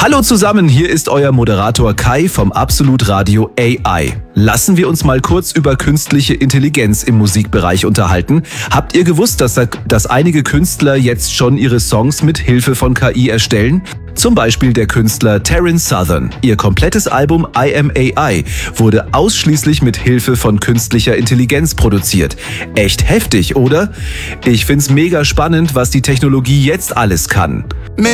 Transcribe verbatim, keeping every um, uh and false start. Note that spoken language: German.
Hallo zusammen, hier ist euer Moderator Kai vom Absolut Radio A I. Lassen wir uns mal kurz über künstliche Intelligenz im Musikbereich unterhalten. Habt ihr gewusst, dass, dass einige Künstler jetzt schon ihre Songs mit Hilfe von K I erstellen? Zum Beispiel der Künstler Taryn Southern. Ihr komplettes Album I Am A I wurde ausschließlich mit Hilfe von künstlicher Intelligenz produziert. Echt heftig, oder? Ich find's mega spannend, was die Technologie jetzt alles kann.